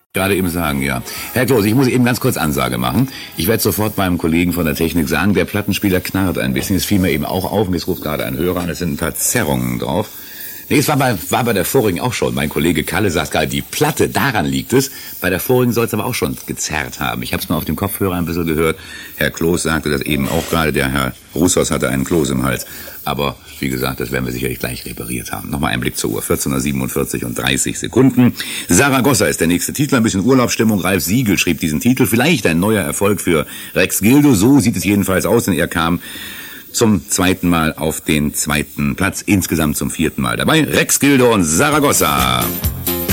Gerade eben sagen, ja. Herr Klose, ich muss eben ganz kurz Ansage machen. Ich werde sofort meinem Kollegen von der Technik sagen, der Plattenspieler knarrt ein bisschen. Es fiel mir eben auch auf und jetzt ruft gerade ein Hörer an, es sind ein paar Zerrungen drauf. Nee, es war bei der vorigen auch schon. Mein Kollege Kalle sagt gerade, die Platte, daran liegt es. Bei der vorigen soll es aber auch schon gezerrt haben. Ich habe es mal auf dem Kopfhörer ein bisschen gehört. Herr Kloß sagte das eben auch gerade. Der Herr Russos hatte einen Kloß im Hals. Aber wie gesagt, das werden wir sicherlich gleich repariert haben. Nochmal ein Blick zur Uhr. 14:47 und 30 Sekunden. Saragossa ist der nächste Titel. Ein bisschen Urlaubsstimmung. Ralf Siegel schrieb diesen Titel. Vielleicht ein neuer Erfolg für Rex Gildo. So sieht es jedenfalls aus, denn er kam zum zweiten Mal auf den zweiten Platz, insgesamt zum vierten Mal dabei. Rex Gildo und Saragossa.